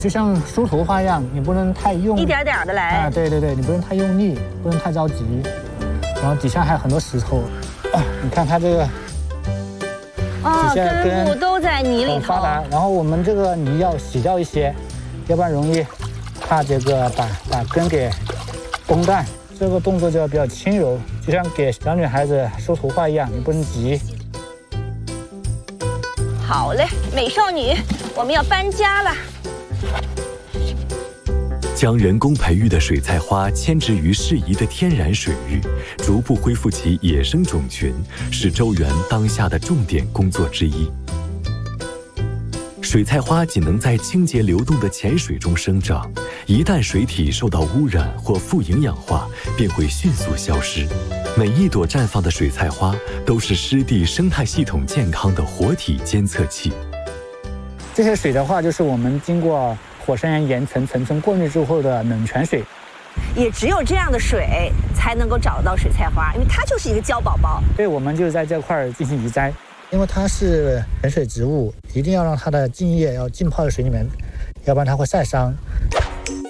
就像梳头发一样，你不能太用， 一点点的来。 对，你不能太用力，不能太着急。然后底下还有很多石头，你看它这个， 根部都在泥里头。 发达。然后我们这个泥要洗掉一些，要不然容易怕这个把根给崩断。这个动作就要比较轻柔，就像给小女孩子梳头发一样，你不能急。 好嘞，美少女，我们要搬家了。 将人工培育的水菜花迁植于适宜的天然水域，逐步恢复其野生种群，是周园当下的重点工作之一。水菜花仅能在清洁流动的浅水中生长，一旦水体受到污染或富营养化，便会迅速消失。每一朵绽放的水菜花都是湿地生态系统健康的活体监测器。 这些水的话，就是我们经过火山岩层层过滤之后的冷泉水。 也只有这样的水才能够找到水菜花，因为它就是一个胶宝宝。 对，我们就在这块进行移栽，因为它是冷水植物，一定要让它的茎叶要浸泡在水里面，要不然它会晒伤。